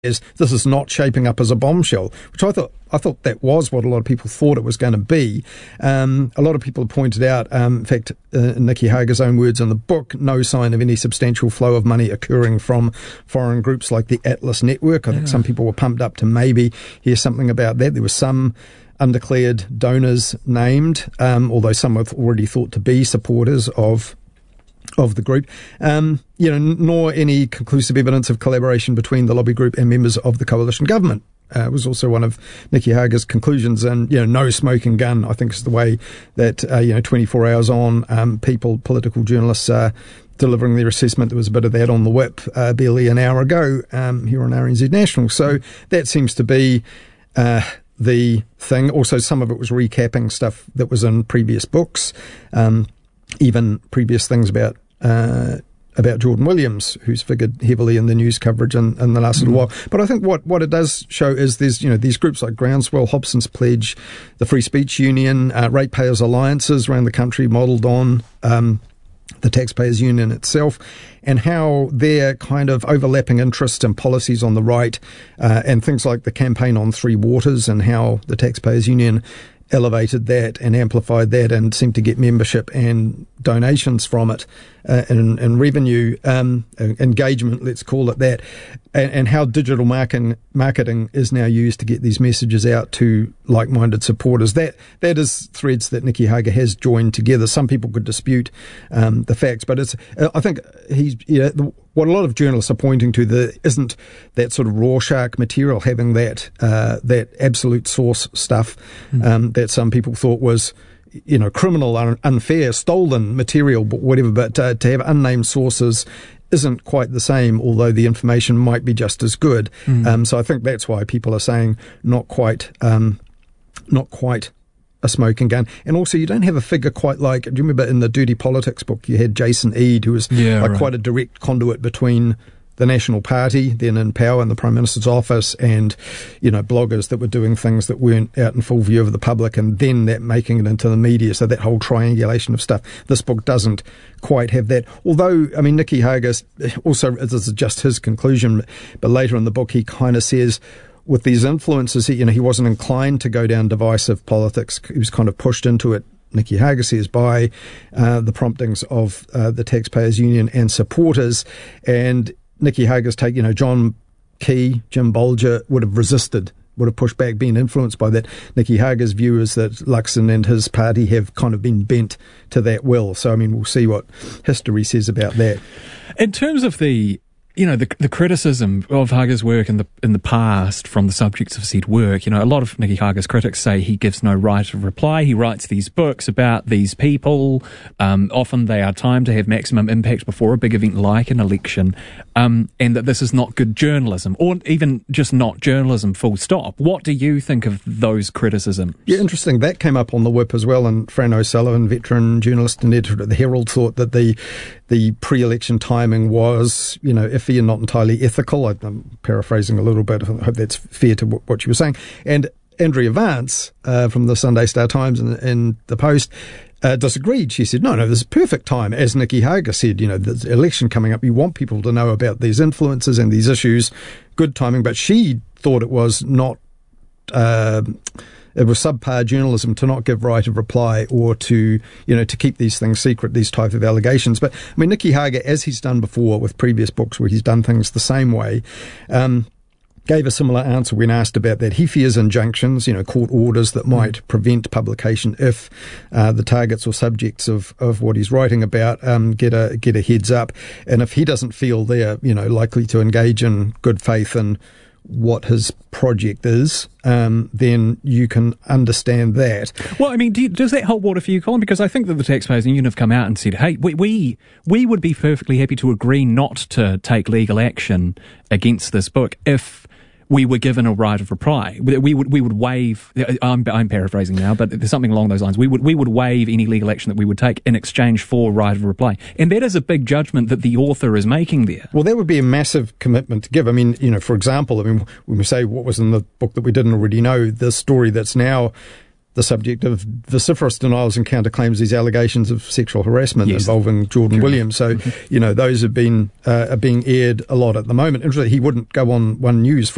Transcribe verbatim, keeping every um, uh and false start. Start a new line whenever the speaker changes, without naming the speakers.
Is this is not shaping up as a bombshell, which I thought I thought that was what a lot of people thought it was going to be. Um, a lot of people have pointed out, um, in fact, uh, Nikki Hager's own words in the book, no sign of any substantial flow of money occurring from foreign groups like the Atlas Network. I think yeah. some people were pumped up to maybe hear something about that. There were some undeclared donors named, um, although some were already thought to be supporters of of the group, um, you know, nor any conclusive evidence of collaboration between the lobby group and members of the coalition government. Uh, it was also one of Nikki Hager's conclusions, and, you know, no smoking gun, I think, is the way that, uh, you know, twenty-four hours on, um, people, political journalists are delivering their assessment. There was a bit of that on the whip uh, barely an hour ago um, here on R N Z National. So that seems to be uh, the thing. Also, some of it was recapping stuff that was in previous books. Um, even previous things about uh, about Jordan Williams, who's figured heavily in the news coverage in, in the last mm-hmm. little while. But I think what, what it does show is there's, you know, these groups like Groundswell, Hobson's Pledge, the Free Speech Union, uh, Ratepayers Alliances around the country modelled on um, the Taxpayers Union itself, and how their kind of overlapping interests and policies on the right, uh, and things like the campaign on Three Waters, and how the Taxpayers Union elevated that and amplified that and seemed to get membership and donations from it, uh, and, and revenue, um, engagement, let's call it that, and, and how digital marketing, marketing is now used to get these messages out to like-minded supporters. That that is threads that Nikki Hager has joined together. Some people could dispute um, the facts, but it's I think he's you know, the, what a lot of journalists are pointing to, there isn't that sort of Rorschach material, having that uh, that absolute source stuff mm. um, that some people thought was, you know, criminal, unfair, stolen material, but whatever. But uh, to have unnamed sources isn't quite the same, although the information might be just as good. Mm. Um, so I think that's why people are saying not quite, um, not quite a smoking gun. And also, you don't have a figure quite like, do you remember in the Dirty Politics book, you had Jason Eade, who was
yeah,
like
right.
quite a direct conduit between the National Party, then in power in the Prime Minister's office, and, you know, bloggers that were doing things that weren't out in full view of the public, and then that making it into the media. So that whole triangulation of stuff. This book doesn't quite have that. Although, I mean, Nikki Hager also, this is just his conclusion, but later in the book he kind of says, with these influences, he, you know, he wasn't inclined to go down divisive politics. He was kind of pushed into it, Nikki Hager says, by uh, the promptings of uh, the Taxpayers Union and supporters. And Nikki Hager's take, you know, John Key, Jim Bolger would have resisted, would have pushed back, been influenced by that. Nikki Hager's view is that Luxon and his party have kind of been bent to that will. So, I mean, we'll see what history says about that.
In terms of the, you know, the the criticism of Hager's work in the in the past from the subjects of said work, you know, a lot of Nikki Hager's critics say he gives no right of reply. He writes these books about these people. Um, often they are timed to have maximum impact before a big event like an election, um, and that this is not good journalism, or even just not journalism, full stop. What do you think of those criticisms?
Yeah, interesting. That came up on the whip as well, and Fran O'Sullivan, veteran journalist and editor at the Herald, thought that the the pre-election timing was, you know, iffy and not entirely ethical. I'm paraphrasing a little bit. I hope that's fair to what you were saying. And Andrea Vance uh, from the Sunday Star Times and, and the Post uh, disagreed. She said, no, no, this is perfect time. As Nikki Hager said, you know, there's an election coming up. You want people to know about these influences and these issues. Good timing. But she thought it was not... Uh, It was subpar journalism to not give right of reply, or to, you know, to keep these things secret, these type of allegations. But, I mean, Nikki Hager, as he's done before with previous books where he's done things the same way, um, gave a similar answer when asked about that. He fears injunctions, you know, court orders that might mm. prevent publication if uh, the targets or subjects of, of what he's writing about um, get a get a heads up. And if he doesn't feel they're, you know, likely to engage in good faith and what his project is, um, then you can understand that.
Well, I mean, do you, does that hold water for you, Colin? Because I think that the Taxpayers Union have come out and said, hey, we, we we would be perfectly happy to agree not to take legal action against this book if we were given a right of reply. We would we would waive. I'm I'm paraphrasing now, but there's something along those lines. We would we would waive any legal action that we would take in exchange for right of reply, and that is a big judgment that the author is making there.
Well, that would be a massive commitment to give. I mean, you know, for example, I mean, when we say what was in the book that we didn't already know, the story that's now the subject of vociferous denials and counterclaims, these allegations of sexual harassment yes. involving Jordan True. Williams. So, mm-hmm. you know, those have been uh, are being aired a lot at the moment. Interestingly, he wouldn't go on One News, for